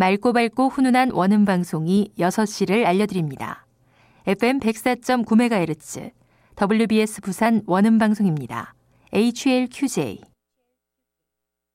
맑고 밝고 훈훈한 원음 방송이 6시를 알려드립니다. FM 104.9MHz WBS 부산 원음 방송입니다. HLQJ